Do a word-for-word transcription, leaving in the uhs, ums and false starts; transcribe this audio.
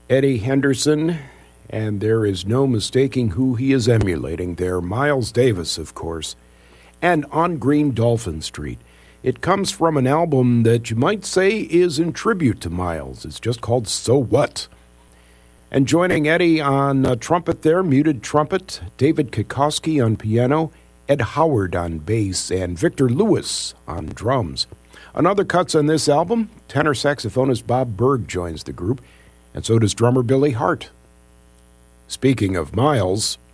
Eddie Henderson, and there is no mistaking who he is emulating there. Miles Davis, of course, and On Green Dolphin Street. It comes from an album that you might say is in tribute to Miles. It's just called So What? And joining Eddie on uh, trumpet there, muted trumpet, David Kikoski on piano, Ed Howard on bass, and Victor Lewis on drums. On other cuts on this album, tenor saxophonist Bob Berg joins the group, and so does drummer Billy Hart. Speaking of Miles,